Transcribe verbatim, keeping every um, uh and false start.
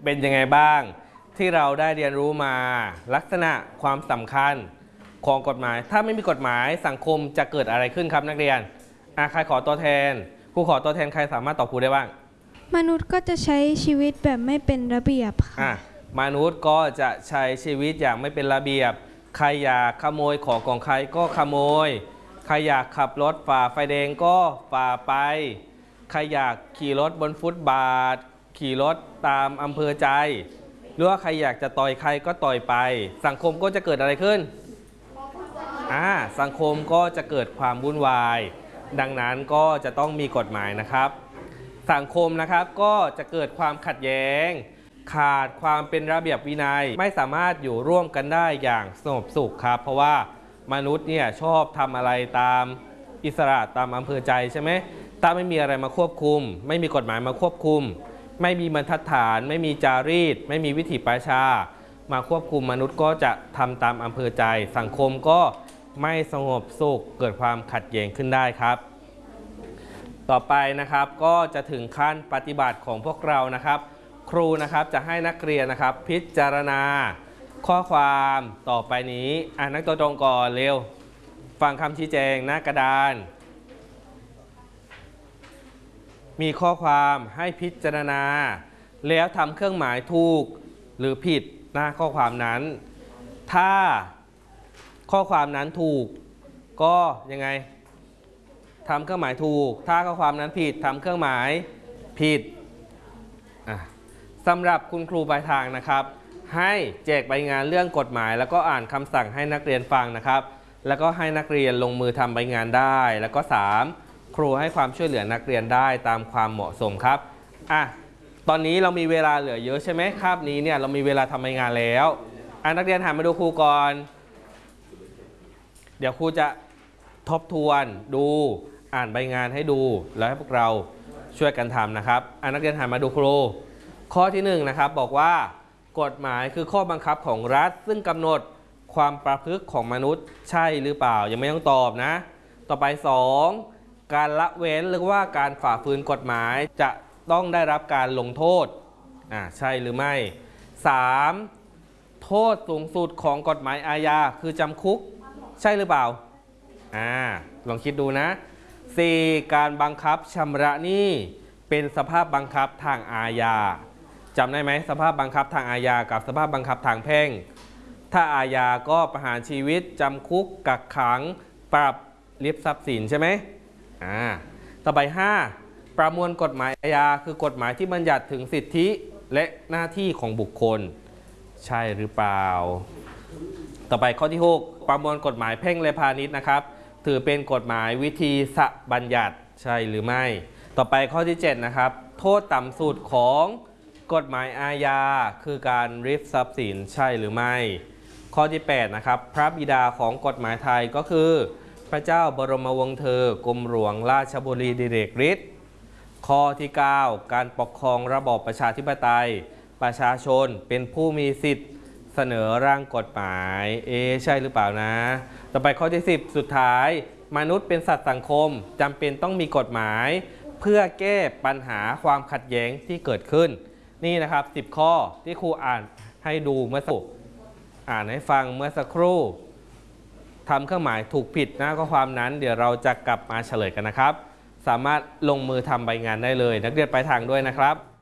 เป็นยังไงบ้างที่เราได้เรียนรู้มาลักษณะความสำคัญของกฎหมายถ้าไม่มีกฎหมายสังคมจะเกิดอะไรขึ้นครับนักเรียนอ่ะใครขอตัวแทนครูขอตัวแทนใครสามารถตอบครูได้บ้างมนุษย์ก็จะใช้ชีวิตแบบไม่เป็นระเบียบค่ะมนุษย์ก็จะใช้ชีวิตอย่างไม่เป็นระเบียบใครอยากขโมยของของใครก็ขโมยใครอยากขับรถฝ่าไฟแดงก็ฝ่าไปใครอยากขี่รถบนฟุตบาทขี่รถตามอำเภอใจหรือว่าใครอยากจะต่อยใครก็ต่อยไปสังคมก็จะเกิดอะไรขึ้นอ่าสังคมก็จะเกิดความวุ่นวายดังนั้นก็จะต้องมีกฎหมายนะครับสังคมนะครับก็จะเกิดความขัดแย้งขาดความเป็นระเบียบวินัยไม่สามารถอยู่ร่วมกันได้อย่างสงบสุขครับเพราะว่ามนุษย์เนี่ยชอบทำอะไรตามอิสระตามอำเภอใจใช่ไหมถ้าไม่มีอะไรมาควบคุมไม่มีกฎหมายมาควบคุมไม่มีบรรทัดฐานไม่มีจารีตไม่มีวิถีประชามาควบคุมมนุษย์ก็จะทำตามอำเภอใจสังคมก็ไม่สงบสุขเกิดความขัดแย้งขึ้นได้ครับต่อไปนะครับก็จะถึงขั้นปฏิบัติของพวกเรานะครับครูนะครับจะให้นักเรียนนะครับพิจารณาข้อความต่อไปนี้อ่านนักตัวตรงก่อนเร็วฟังคำชี้แจงหน้ากระดานมีข้อความให้พิจารณาแล้วทำเครื่องหมายถูกหรือผิดหน้าข้อความนั้นถ้าข้อความนั้นถูกก็ยังไงทำเครื่องหมายถูกถ้าข้อความนั้นผิดทำเครื่องหมายผิดสำหรับคุณครูปลายทางนะครับให้แจกใบงานเรื่องกฎหมายแล้วก็อ่านคำสั่งให้นักเรียนฟังนะครับแล้วก็ให้นักเรียนลงมือทำใบงานได้แล้วก็สามครูให้ความช่วยเหลือนักเรียนได้ตามความเหมาะสมครับอ่ะตอนนี้เรามีเวลาเหลือเยอะใช่ไหมคาบนี้เนี่ยเรามีเวลาทำใบงานแล้วอ่ะนักเรียนหันมาดูครูก่อนเดี๋ยวครูจะทบทวนดูอ่านใบงานให้ดูแล้วให้พวกเราช่วยกันทำนะครับอ่ะนักเรียนหันมาดูครูข้อที่หนึ่งนะครับบอกว่ากฎหมายคือข้อบังคับของรัฐซึ่งกำหนดความประพฤติของมนุษย์ใช่หรือเปล่ายังไม่ต้องตอบนะต่อไปสองการละเว้นหรือว่าการฝ่าฝืนกฎหมายจะต้องได้รับการลงโทษอ่าใช่หรือไม่สามโทษสูงสุดของกฎหมายอาญาคือจำคุกใช่หรือเปล่าอ่าลองคิดดูนะสี่การบังคับชำระหนี้เป็นสภาพบังคับทางอาญาจำได้ไหมสภาพบังคับทางอาญากับสภาพบังคับทางแพ่งถ้าอาญาก็ประหารชีวิตจำคุกกักขังปรับริบทรัพย์สินใช่ไหมอ่าต่อไปห้าประมวลกฎหมายอาญาคือกฎหมายที่บัญญัติถึงสิทธิและหน้าที่ของบุคคลใช่หรือเปล่าต่อไปข้อที่หกประมวลกฎหมายแพ่งและพาณิชย์นะครับถือเป็นกฎหมายวิธีบัญญัติใช่หรือไม่ต่อไปข้อที่เจ็ดนะครับโทษต่ำสุดของกฎหมายอาญาคือการริบทรัพย์สินใช่หรือไม่ข้อที่แปดนะครับพระบิดาของกฎหมายไทยก็คือพระเจ้าบรมวงศ์เธอกรมหลวงราชบุรีดิเรกฤทธิ์ข้อที่เก้าการปกครองระบอบประชาธิปไตยประชาชนเป็นผู้มีสิทธิ์เสนอร่างกฎหมายเอใช่หรือเปล่านะต่อไปข้อที่สิบสุดท้ายมนุษย์เป็นสัตว์สังคมจำเป็นต้องมีกฎหมายเพื่อแก้ปัญหาความขัดแย้งที่เกิดขึ้นนี่นะครับสิบข้อที่ครูอ่านให้ดูเมื่อสักครู่อ่านให้ฟังเมื่อสักครู่ทำเครื่องหมายถูกผิดหน้าข้อความนั้นเดี๋ยวเราจะกลับมาเฉลยกันนะครับสามารถลงมือทำใบงานได้เลยนักเรียนปลายทางด้วยนะครับ